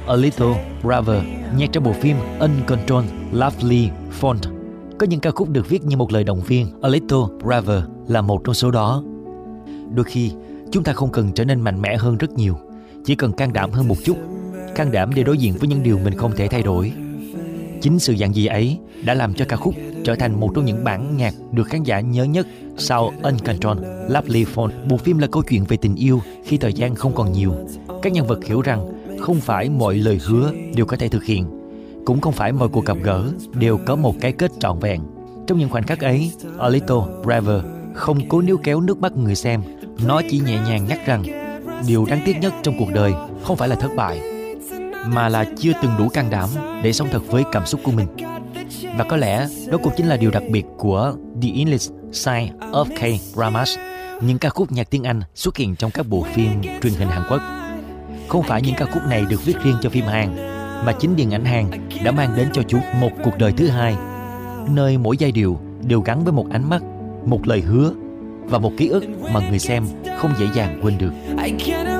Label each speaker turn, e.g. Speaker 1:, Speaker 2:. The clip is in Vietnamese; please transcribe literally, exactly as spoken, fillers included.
Speaker 1: A Little Braver, nhạc trong bộ phim Uncontrolled Lovely Font. Có những ca khúc được viết như một lời động viên. A Little Braver là một trong số đó. Đôi khi, chúng ta không cần trở nên mạnh mẽ hơn rất nhiều, chỉ cần can đảm hơn một chút, can đảm để đối diện với những điều mình không thể thay đổi. Chính sự giản dị ấy đã làm cho ca khúc trở thành một trong những bản nhạc được khán giả nhớ nhất sau Uncontrolled Lovely Font. Bộ phim là câu chuyện về tình yêu khi thời gian không còn nhiều. Các nhân vật hiểu rằng không phải mọi lời hứa đều có thể thực hiện, cũng không phải mọi cuộc gặp gỡ đều có một cái kết trọn vẹn. Trong những khoảnh khắc ấy, A Little Braver không cố níu kéo nước mắt người xem. Nó chỉ nhẹ nhàng nhắc rằng điều đáng tiếc nhất trong cuộc đời không phải là thất bại, mà là chưa từng đủ can đảm để sống thật với cảm xúc của mình. Và có lẽ đó cũng chính là điều đặc biệt của The English Side of K-Dramas, những ca khúc nhạc tiếng Anh xuất hiện trong các bộ phim truyền hình Hàn Quốc. Không phải những ca khúc này được viết riêng cho phim Hàn, mà chính điện ảnh Hàn đã mang đến cho chúng một cuộc đời thứ hai, nơi mỗi giai điệu đều gắn với một ánh mắt, một lời hứa và một ký ức mà người xem không dễ dàng quên được.